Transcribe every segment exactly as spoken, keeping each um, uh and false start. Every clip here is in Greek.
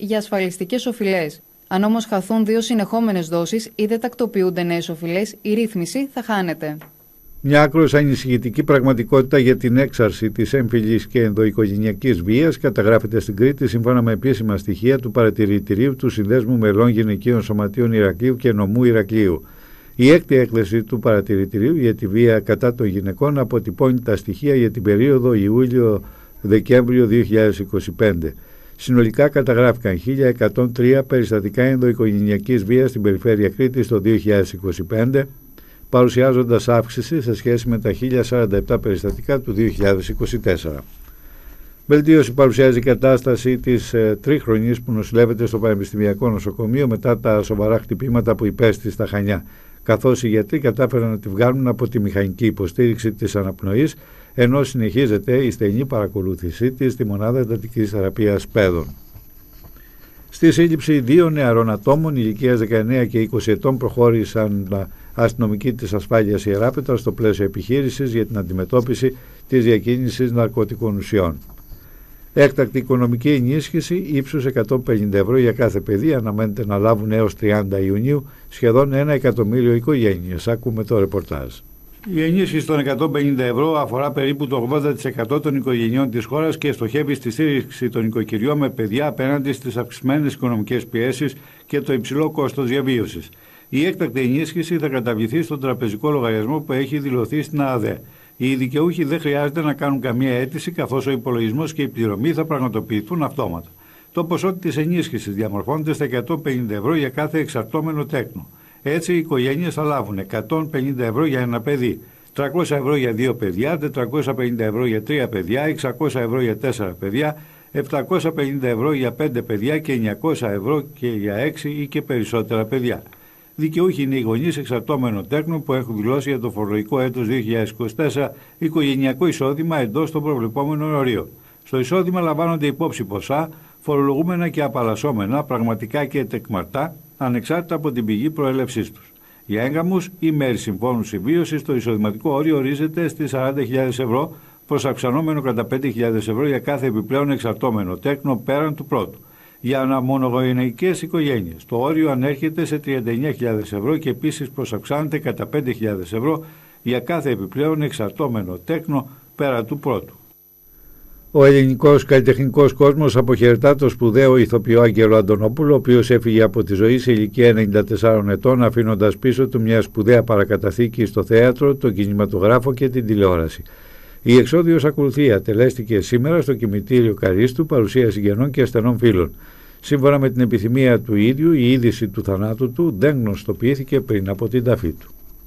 για ασφαλιστικές οφειλές. Αν όμως χαθούν δύο συνεχόμενες δόσεις ή δεν τακτοποιούνται νέες οφειλές, η ρύθμιση θα χάνεται. Μια άκρως ανησυχητική πραγματικότητα για την έξαρση της έμφυλης και ενδοοικογενειακής βίας καταγράφεται στην Κρήτη σύμφωνα με επίσημα στοιχεία του Παρατηρητηρίου του Συνδέσμου Μελών Γυναικείων Σωματείων Ηρακλείου και Νομού Ηρακλείου. Η έκτη έκθεση του Παρατηρητηρίου για τη βία κατά των γυναικών αποτυπώνει τα στοιχεία για την περίοδο Ιούλιο-Δεκέμβριο δύο χιλιάδες είκοσι πέντε. Συνολικά καταγράφηκαν χίλια εκατόν τρία περιστατικά ενδοοικογενειακής βίας στην περιφέρεια Κρήτης το δύο χιλιάδες είκοσι πέντε, παρουσιάζοντας αύξηση σε σχέση με τα χίλια σαράντα επτά περιστατικά του δύο χιλιάδες είκοσι τέσσερα. Βελτίωση παρουσιάζει η κατάσταση της ε, τρίχρονης που νοσηλεύεται στο Πανεπιστημιακό Νοσοκομείο μετά τα σοβαρά χτυπήματα που υπέστη στα Χανιά, καθώς οι γιατροί κατάφεραν να τη βγάλουν από τη μηχανική υποστήριξη της αναπνοής, ενώ συνεχίζεται η στενή παρακολούθησή της στη μονάδα εντατικής θεραπείας παιδών. Στη σύλληψη δύο νεαρών ατόμων ηλικίας δεκαεννέα και είκοσι ετών προχώρησαν αστυνομικοί της ασφάλειας Ιεράπετρα στο πλαίσιο επιχείρησης για την αντιμετώπιση της διακίνησης ναρκωτικών ουσιών. Έκτακτη οικονομική ενίσχυση ύψους εκατόν πενήντα ευρώ για κάθε παιδί αναμένεται να λάβουν έως τριάντα Ιουνίου σχεδόν ένα εκατομμύριο οικογένειες. Ακούμε το ρεπορτάζ. Η ενίσχυση των εκατόν πενήντα ευρώ αφορά περίπου το ογδόντα τοις εκατό των οικογενειών της χώρας και στοχεύει στη στήριξη των οικοκυριών με παιδιά απέναντι στις αυξημένες οικονομικές πιέσεις και το υψηλό κόστος διαβίωσης. Η έκτακτη ενίσχυση θα καταβληθεί στον τραπεζικό λογαριασμό που έχει δηλωθεί στην ΑΔΕ. Οι δικαιούχοι δεν χρειάζεται να κάνουν καμία αίτηση, καθώς ο υπολογισμός και η πληρωμή θα πραγματοποιηθούν αυτόματα. Το ποσό της ενίσχυσης διαμορφώνεται στα εκατόν πενήντα ευρώ για κάθε εξαρτώμενο τέκνο. Έτσι, οι οικογένειες θα λάβουν εκατόν πενήντα ευρώ για ένα παιδί, τριακόσια ευρώ για δύο παιδιά, τετρακόσια πενήντα ευρώ για τρία παιδιά, εξακόσια ευρώ για τέσσερα παιδιά, επτακόσια πενήντα ευρώ για πέντε παιδιά και εννιακόσια ευρώ και για έξι ή και περισσότερα παιδιά. Δικαιούχοι είναι οι γονείς εξαρτώμενων τέκνων που έχουν δηλώσει για το φορολογικό έτος δύο χιλιάδες είκοσι τέσσερα οικογενειακό εισόδημα εντός των προβλεπόμενων ορίων. Στο εισόδημα λαμβάνονται υπόψη ποσά, φορολογούμενα και απαλλασσόμενα, πραγματικά και τεκμαρτά, ανεξάρτητα από την πηγή προέλευσής τους. Για έγκαμους ή μέρη συμφώνου συμβίωσης, το εισοδηματικό όριο ορίζεται στις σαράντα χιλιάδες ευρώ, προς αυξανόμενο κατά πέντε χιλιάδες ευρώ για κάθε επιπλέον εξαρτώμενο τέκνο πέραν του πρώτου. Για αναμονογενεϊκές οικογένειες, το όριο ανέρχεται σε τριάντα εννέα χιλιάδες ευρώ και επίσης προσαυξάνεται κατά πέντε χιλιάδες ευρώ για κάθε επιπλέον εξαρτώμενο τέκνο πέρα του πρώτου. Ο ελληνικός καλλιτεχνικός κόσμος αποχαιρετά το σπουδαίο ηθοποιό Άγγελο Αντωνόπουλο, ο οποίος έφυγε από τη ζωή σε ηλικία ενενήντα τεσσάρων ετών, αφήνοντας πίσω του μια σπουδαία παρακαταθήκη στο θέατρο, τον κινηματογράφο και την τηλεόραση. Η εξόδιος ακολουθία τελέστηκε σήμερα στο κημητήριο Καρίστου, παρουσία συγγενών και ασθενών φίλων. Σύμφωνα με την επιθυμία του ίδιου, η είδηση του θανάτου του δεν γνωστοποιήθηκε πριν από την ταφή του.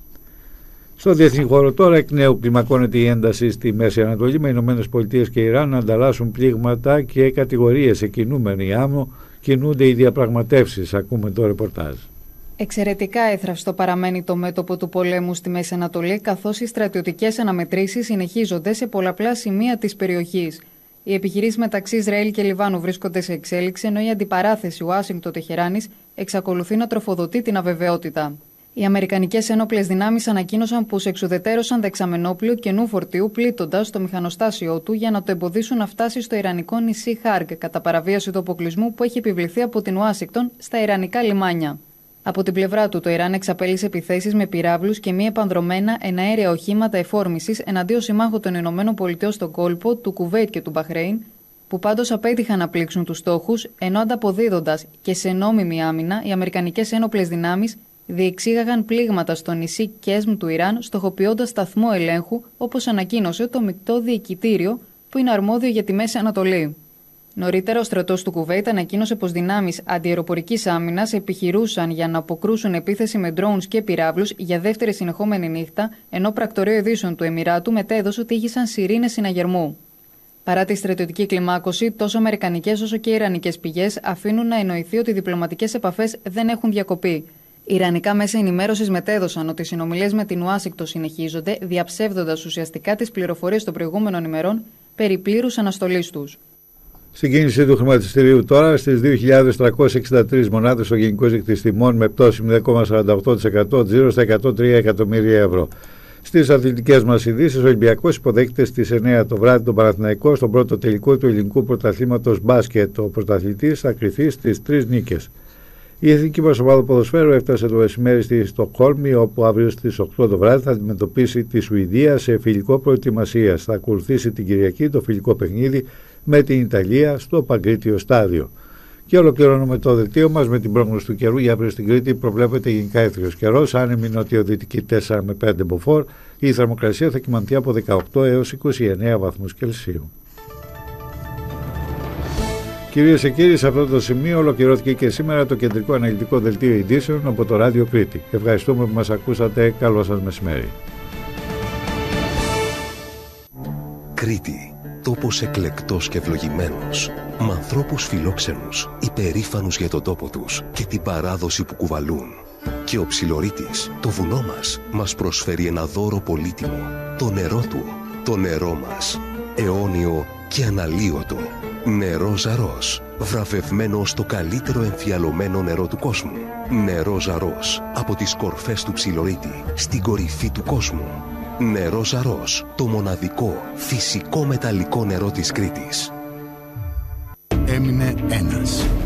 Στο διεθνή χώρο τώρα εκ νέου κλιμακώνεται η ένταση στη Μέση Ανατολή, με Ηνωμένες Πολιτείες και Ιράν να ανταλλάσσουν πλήγματα και κατηγορίες σε κινούμενη άμμο. Κινούνται οι διαπραγματεύσεις. Ακούμε το ρεπορτάζ. Εξαιρετικά έθραυστο παραμένει το μέτωπο του πολέμου στη Μέση Ανατολή, καθώς οι στρατιωτικές αναμετρήσεις συνεχίζονται σε πολλαπλά σημεία της περιοχής. Οι επιχειρήσεις μεταξύ Ισραήλ και Λιβάνου βρίσκονται σε εξέλιξη, ενώ η αντιπαράθεση Ουάσιγκτον-Τεχεράνης εξακολουθεί να τροφοδοτεί την αβεβαιότητα. Οι Αμερικανικές ένοπλες δυνάμεις ανακοίνωσαν πως εξουδετέρωσαν δεξαμενόπλιο καινού φορτίου, πλήττοντας το μηχανοστάσιό του για να το εμποδίσουν να φτάσει στο ιρανικό νησί Χάργκ, κατά παραβίαση του αποκλεισμού που έχει επιβληθεί από την Ουάσιγκτον στα ιρανικά λιμάνια. Από την πλευρά του, το Ιράν εξαπέλυσε επιθέσεις με πυράβλους και μη επανδρομένα εναέρια οχήματα εφόρμησης εναντίον συμμάχων των ΗΠΑ στον κόλπο του Κουβέιτ και του Μπαχρέιν, που πάντως απέτυχαν να πλήξουν τους στόχους, ενώ ανταποδίδοντας και σε νόμιμη άμυνα, οι Αμερικανικές ένοπλες δυνάμεις διεξήγαγαν πλήγματα στο νησί Κέσμ του Ιράν, στοχοποιώντας σταθμό ελέγχου, όπως ανακοίνωσε το Μεικτό Διοικητήριο, που είναι αρμόδιο για τη Μέση Ανατολή. Νωρίτερα, ο στρατός του Κουβέιτ ανακοίνωσε πως δυνάμεις αντιαεροπορικής άμυνας επιχειρούσαν για να αποκρούσουν επίθεση με drones και πυράβλους για δεύτερη συνεχόμενη νύχτα, ενώ πρακτορείο ειδήσεων του Εμιράτου μετέδωσε ότι ήχησαν σιρήνες συναγερμού. Παρά τη στρατιωτική κλιμάκωση, τόσο αμερικανικές όσο και ιρανικές πηγές αφήνουν να εννοηθεί ότι οι διπλωματικές επαφές δεν έχουν διακοπεί. Ιρανικά μέσα ενημέρωσης μετέδωσαν ότι οι συνομιλίες με την Ουάσιγκτον συνεχίζονται, διαψεύδοντας ουσιαστικά τις πληροφορίες των προηγούμενων ημερών περί πλήρους αναστολής τους. Στην κίνηση του χρηματιστηρίου τώρα, στις δύο χιλιάδες τριακόσιες εξήντα τρεις μονάδες, ο γενικός δείκτης τιμών με πτώση μηδέν κόμμα σαράντα οκτώ τοις εκατό, τζίρο στα εκατόν τρία εκατομμύρια ευρώ. Στις αθλητικές μας ειδήσεις, ο Ολυμπιακός υποδέχεται στις εννιά το βράδυ τον Παναθηναϊκό στον πρώτο τελικό του ελληνικού πρωταθλήματος μπάσκετ. Ο πρωταθλητής θα κριθεί στις τρεις νίκες. Η εθνική μας ομάδα ποδοσφαίρου έφτασε το μεσημέρι στη Στοκχόλμη, όπου αύριο στις οκτώ το βράδυ θα αντιμετωπίσει τη Σουηδία σε φιλικό προετοιμασίας. Θα ακολουθήσει την Κυριακή το φιλικό παιχνίδι με την Ιταλία στο Παγκρίτιο Στάδιο. Και ολοκληρώνουμε το δελτίο μας με την πρόγνωση του καιρού. Για αύριο στην Κρήτη προβλέπεται γενικά έθριος καιρός, άνεμη νοτιοδυτική τέσσερα με πέντε μποφόρ. Η θερμοκρασία θα κυμανθεί από δεκαοκτώ έως είκοσι εννέα βαθμούς Κελσίου. Κυρίες και κύριοι, σε αυτό το σημείο ολοκληρώθηκε και σήμερα το κεντρικό αναλυτικό δελτίο ειδήσεων από το Ράδιο Κρήτη. Ευχαριστούμε που μας ακούσατε. Καλό σας μεσημέρι. Κρήτη, τόπος εκλεκτός και ευλογημένος, με ανθρώπους φιλόξενους, υπερήφανους για τον τόπο τους και την παράδοση που κουβαλούν. Και ο Ψιλορίτης, το βουνό μας, μας προσφέρει ένα δώρο πολύτιμο, το νερό του, το νερό μας, αιώνιο και αναλύωτο. Νερό Ζαρός, βραβευμένο στο καλύτερο εμφιαλωμένο νερό του κόσμου. Νερό Ζαρός, από τις κορφές του Ψιλορίτη, στην κορυφή του κόσμου. Νερό Ζαρός, το μοναδικό, φυσικό μεταλλικό νερό της Κρήτης. Έμεινε ένας. Ε,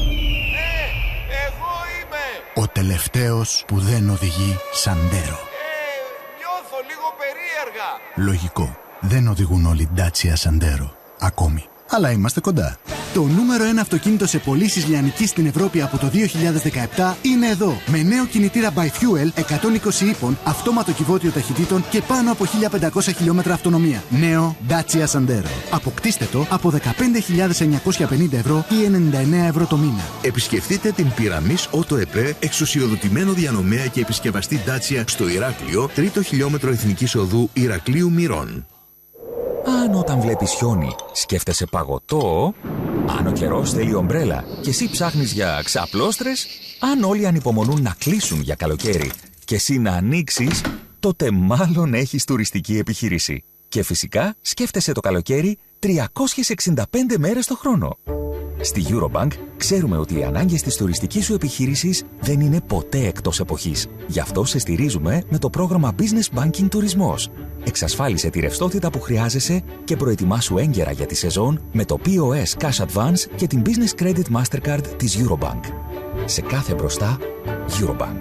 εγώ είμαι! Ο τελευταίος που δεν οδηγεί Σαντέρο. Ε, νιώθω λίγο περίεργα. Λογικό. Δεν οδηγούν όλοι Dacia Sandero. Ακόμη. Αλλά είμαστε κοντά. Το νούμερο ένα αυτοκίνητο σε πωλήσεις λιανικής στην Ευρώπη από το δύο χιλιάδες δεκαεπτά είναι εδώ. Με νέο κινητήρα By Fuel εκατόν είκοσι ύπων, αυτόματο κυβότιο ταχυτήτων και πάνω από χίλια πεντακόσια χιλιόμετρα αυτονομία. Νέο Dacia Sandero. Αποκτήστε το από δεκαπέντε χιλιάδες εννιακόσια πενήντα ευρώ ή ενενήντα εννέα ευρώ το μήνα. Επισκεφτείτε την Pyramis Auto ΕΠΕ, εξουσιοδοτημένο διανομέα και επισκευαστή Dacia στο Ηράκλειο, τρίτο χιλιόμετρο εθνικής οδού Ηρακλείου Μυρών. Αν όταν βλέπεις χιόνι σκέφτεσαι παγωτό, αν ο καιρός θέλει ομπρέλα και εσύ ψάχνεις για ξαπλώστρες, αν όλοι ανυπομονούν να κλείσουν για καλοκαίρι και εσύ να ανοίξεις, τότε μάλλον έχεις τουριστική επιχείρηση. Και φυσικά σκέφτεσαι το καλοκαίρι τριακόσιες εξήντα πέντε μέρες το χρόνο. Στη Eurobank ξέρουμε ότι οι ανάγκες της τουριστικής σου επιχείρησης δεν είναι ποτέ εκτός εποχής. Γι' αυτό σε στηρίζουμε με το πρόγραμμα Business Banking Τουρισμός. Εξασφάλισε τη ρευστότητα που χρειάζεσαι και προετοιμάσου έγκαιρα για τη σεζόν με το πι ο ες Cash Advance και την Business Credit Mastercard της Eurobank. Σε κάθε μπροστά, Eurobank.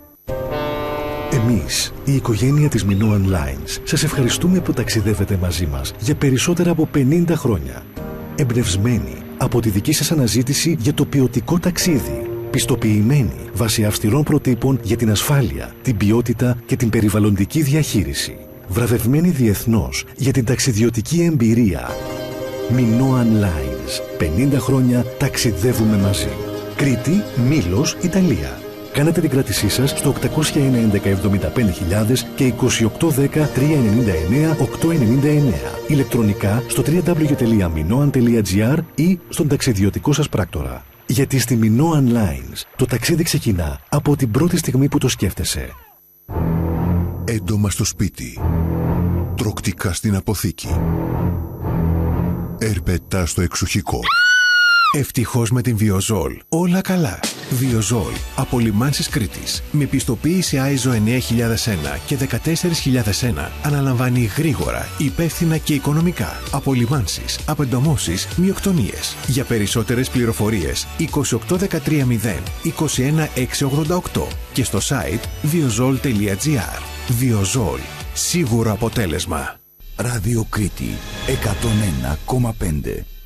Εμείς, η οικογένεια της Minoan Lines, σας ευχαριστούμε που ταξιδεύετε μαζί μας για περισσότερα από πενήντα χρόνια. Εμπνευσμένοι από τη δική σας αναζήτηση για το ποιοτικό ταξίδι. Πιστοποιημένοι βάσει αυστηρών προτύπων για την ασφάλεια, την ποιότητα και την περιβαλλοντική διαχείριση. Βραβευμένοι διεθνώς για την ταξιδιωτική εμπειρία. Minoan Lines. πενήντα χρόνια ταξιδεύουμε μαζί. Κρήτη, Μήλος, Ιταλία. Κάνετε την κράτησή σας στο οκτακόσια ένα έντεκα εβδομήντα πέντε χιλιάδες και είκοσι οκτώ δέκα τριακόσια ενενήντα εννέα οκτακόσια ενενήντα εννέα. Ηλεκτρονικά στο double-u double-u double-u τελεία minoan τελεία gr ή στον ταξιδιωτικό σας πράκτορα. Γιατί στη Minoan Lines το ταξίδι ξεκινά από την πρώτη στιγμή που το σκέφτεσαι. Έντομα στο σπίτι. Τροκτικά στην αποθήκη. Ερπετά στο εξοχικό. Ευτυχώς με την Βιοζόλ όλα καλά. Βιοζόλ από Λιμάνσης Κρήτης με πιστοποίηση άιζο εννέα χιλιάδες ένα και δεκατέσσερα χιλιάδες ένα αναλαμβάνει γρήγορα, υπεύθυνα και οικονομικά απολυμάνσεις, απεντομώσεις, μειοκτονίες. Για περισσότερες πληροφορίες είκοσι οκτώ δεκατρία μηδέν είκοσι ένα έξι ογδόντα οκτώ και στο site βιοζόλ τελεία gr. Βιοζόλ. Σίγουρο αποτέλεσμα. Ράδιο Κρήτη εκατόν ένα κόμμα πέντε.